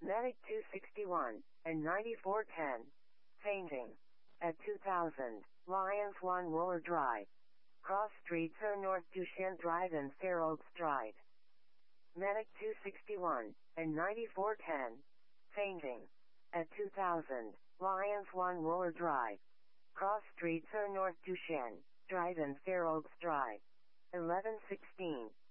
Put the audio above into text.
Medic 261 and 9410. Painting. At 2000, Lions 1 Roller Drive. Cross streets are North Duchenne Drive and Fair Oaks Drive. Medic 261 and 9410. Painting. At 2000, Lions 1 Roller Drive. Cross streets are North Duchenne Drive and Fair Oaks Drive. 1116.